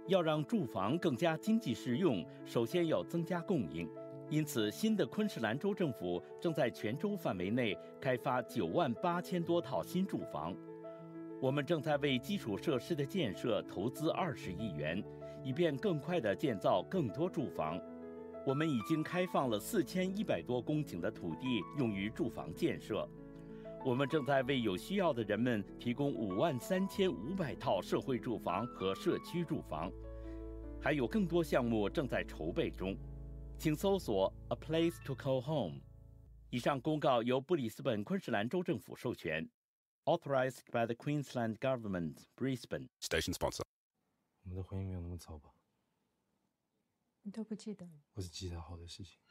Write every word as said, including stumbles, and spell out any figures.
要让住房更加经济适用，首先要增加供应。因此，新的昆士兰州政府正在全州范围内开发九万八千多套新住房。我们正在为基础设施的建设投资二十亿元，以便更快地建造更多住房。我们已经开放了四千一百多公顷的土地用于住房建设。我们正在为有需要的人们提供五万三千五百套社会住房和社区住房，还有更多项目正在筹备中。请搜索 A Place to Call Home。以上公告由布里斯本昆士兰州政府授权。Authorized by the Queensland Government, Brisbane. Station sponsor. 我们的婚姻没有那么糟吧？ 你都不记得？ 我只记得好的事情。